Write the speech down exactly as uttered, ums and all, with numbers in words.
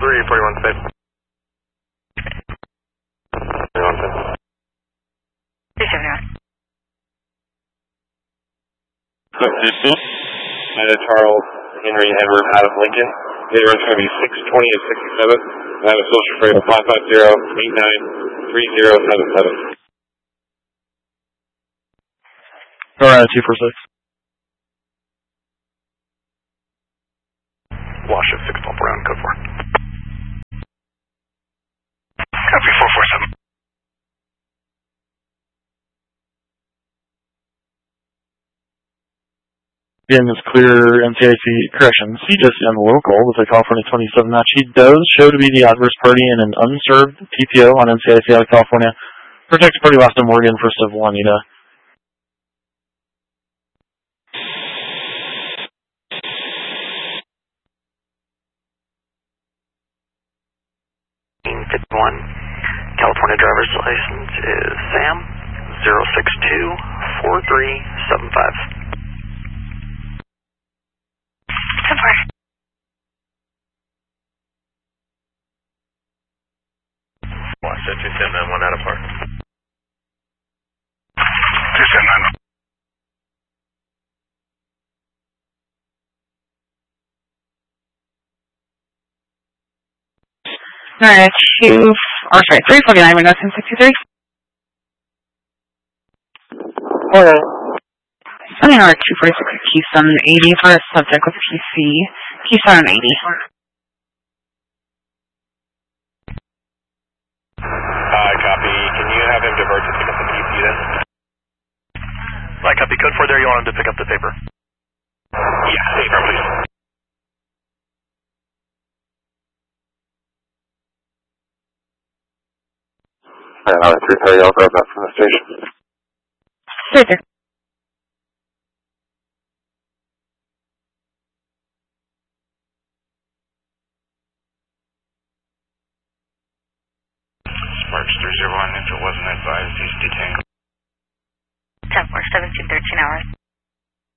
three forty-one safe. forty-one safe. two seventy-one. Uh, Charles Henry Edward out of Lincoln. The run's going to be six twenty and sixty-seven. I have a social freight of five five zero eight nine three zero seven seven. Alright, two four six. Wash at six twelve around code four. Copy four four seven. Again, this clear N C I C, correction, C J C on the local with a California twenty-seven match. He does show to be the adverse party in an unserved P P O on N C I C out of California. Protected party last in Morgan for Civ Juanita. fifty-one. California driver's license is Sam zero six two four three seven five. ten four. Watch that two ten nine one out of park. two ten nine one. Alright, two, or sorry, three forty-nine, Windows ten sixty-three. Alright. Sunny R two forty-six at Keystone eighty for a subject with P C. Keystone eighty. Uh, copy. Can you have him divert to pick up the P C then? I copy. Code four there. You want him to pick up the paper? Yeah, paper, please. And on a three thirty, I'll grab that from the station. Right there. Sparks three zero one, if it wasn't advised, he's detained. ten four, seventeen thirteen hours.